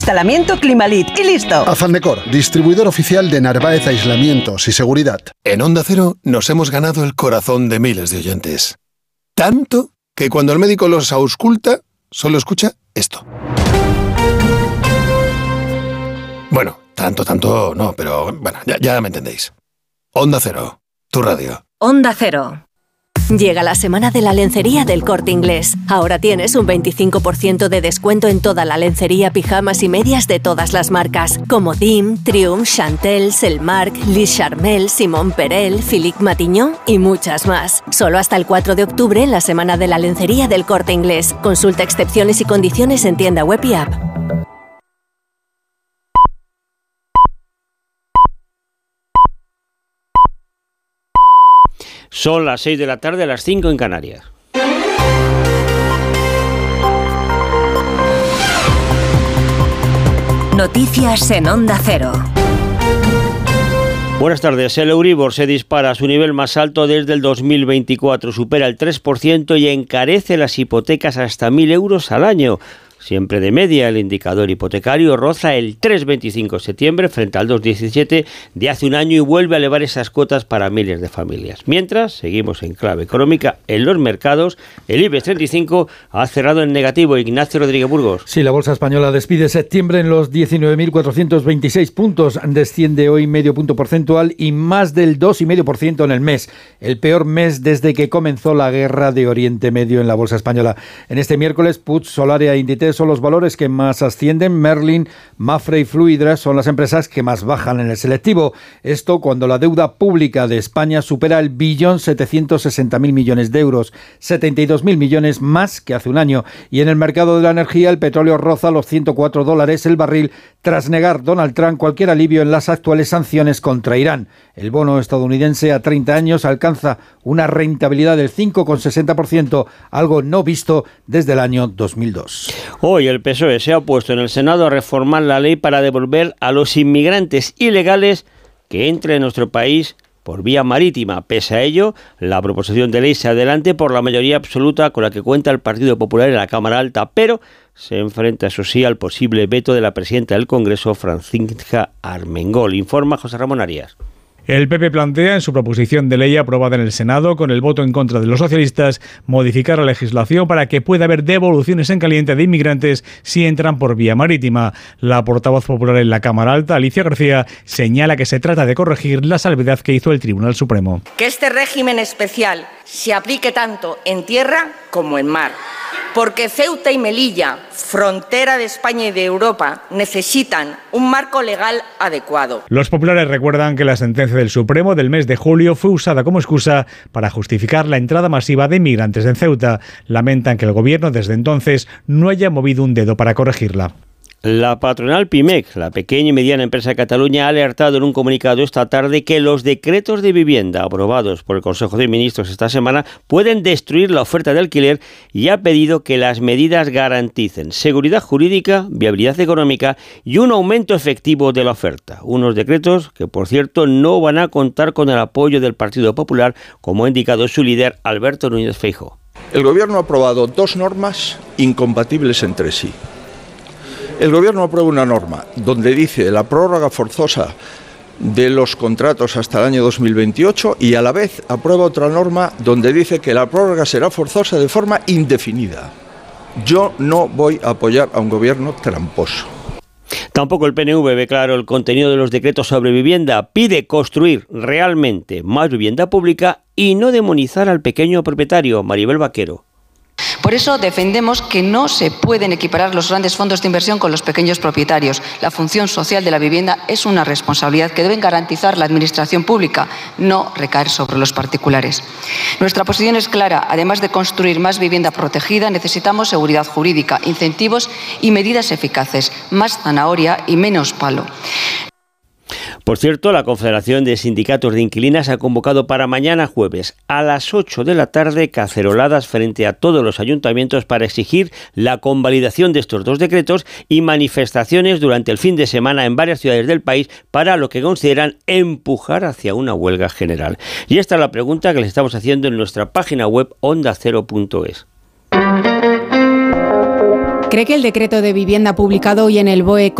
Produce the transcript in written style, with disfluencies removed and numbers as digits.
Instalamiento Climalit y listo. Afandecor, distribuidor oficial de Narváez Aislamientos y Seguridad. En Onda Cero nos hemos ganado el corazón de miles de oyentes. Tanto que cuando el médico los ausculta, solo escucha esto. Bueno, tanto no, pero bueno, ya me entendéis. Onda Cero, tu radio. Onda Cero. Llega la semana de la lencería del Corte Inglés. Ahora tienes un 25% de descuento en toda la lencería, pijamas y medias de todas las marcas, como Dim, Triumph, Chantel, Selmark, Lis Charmel, Simon Perel, Philippe Matignon y muchas más. Solo hasta el 4 de octubre en la semana de la lencería del Corte Inglés. Consulta excepciones y condiciones en tienda web y app. Son las 6 de la tarde, a las 5 en Canarias. Noticias en Onda Cero. Buenas tardes. El Euribor se dispara a su nivel más alto desde el 2024. Supera el 3% y encarece las hipotecas hasta 1.000 euros al año. Siempre de media, el indicador hipotecario roza el 3,25 de septiembre frente al 2,17 de hace un año y vuelve a elevar esas cuotas para miles de familias. Mientras, seguimos en clave económica en los mercados. El IBEX 35 ha cerrado en negativo. Ignacio Rodríguez Burgos. Sí, la bolsa española despide septiembre en los 19.426 puntos. Desciende hoy medio punto porcentual y más del 2,5% en el mes. El peor mes desde que comenzó la guerra de Oriente Medio en la bolsa española. En este miércoles, Puig, Solaria e Inditex son los valores que más ascienden. Merlin, Mapfre y Fluidra son las empresas que más bajan en el selectivo. Esto cuando la deuda pública de España supera el 1.760.000 millones de euros, 72.000 millones más que hace un año. Y en el mercado de la energía, el petróleo roza los $104 el barril tras negar Donald Trump cualquier alivio en las actuales sanciones contra Irán. El bono estadounidense a 30 años alcanza una rentabilidad del 5,60%, algo no visto desde el año 2002. Hoy el PSOE se ha opuesto en el Senado a reformar la ley para devolver a los inmigrantes ilegales que entren en nuestro país por vía marítima. Pese a ello, la proposición de ley se adelante por la mayoría absoluta con la que cuenta el Partido Popular en la Cámara Alta, pero se enfrenta, eso sí, al posible veto de la presidenta del Congreso, Francisca Armengol. Informa José Ramón Arias. El PP plantea en su proposición de ley aprobada en el Senado, con el voto en contra de los socialistas, modificar la legislación para que pueda haber devoluciones en caliente de inmigrantes si entran por vía marítima. La portavoz popular en la Cámara Alta, Alicia García, señala que se trata de corregir la salvedad que hizo el Tribunal Supremo. Que este régimen especial se aplique tanto en tierra como en mar. Porque Ceuta y Melilla, frontera de España y de Europa, necesitan un marco legal adecuado. Los populares recuerdan que la sentencia del Supremo del mes de julio fue usada como excusa para justificar la entrada masiva de inmigrantes en Ceuta. Lamentan que el gobierno desde entonces no haya movido un dedo para corregirla. La patronal PIMEC, la pequeña y mediana empresa de Cataluña, ha alertado en un comunicado esta tarde que los decretos de vivienda aprobados por el Consejo de Ministros esta semana pueden destruir la oferta de alquiler y ha pedido que las medidas garanticen seguridad jurídica, viabilidad económica y un aumento efectivo de la oferta. Unos decretos que, por cierto, no van a contar con el apoyo del Partido Popular, como ha indicado su líder, Alberto Núñez Feijóo. El Gobierno ha aprobado dos normas incompatibles entre sí. El Gobierno aprueba una norma donde dice la prórroga forzosa de los contratos hasta el año 2028 y a la vez aprueba otra norma donde dice que la prórroga será forzosa de forma indefinida. Yo no voy a apoyar a un Gobierno tramposo. Tampoco el PNV ve claro el contenido de los decretos sobre vivienda. Pide construir realmente más vivienda pública y no demonizar al pequeño propietario. Maribel Vaquero. Por eso defendemos que no se pueden equiparar los grandes fondos de inversión con los pequeños propietarios. La función social de la vivienda es una responsabilidad que deben garantizar la administración pública, no recaer sobre los particulares. Nuestra posición es clara. Además de construir más vivienda protegida, necesitamos seguridad jurídica, incentivos y medidas eficaces, más zanahoria y menos palo. Por cierto, la Confederación de Sindicatos de Inquilinas ha convocado para mañana jueves a las 8 de la tarde caceroladas frente a todos los ayuntamientos para exigir la convalidación de estos dos decretos y manifestaciones durante el fin de semana en varias ciudades del país para lo que consideran empujar hacia una huelga general. Y esta es la pregunta que les estamos haciendo en nuestra página web ondacero.es. ¿Cree que el decreto de vivienda publicado hoy en el BOE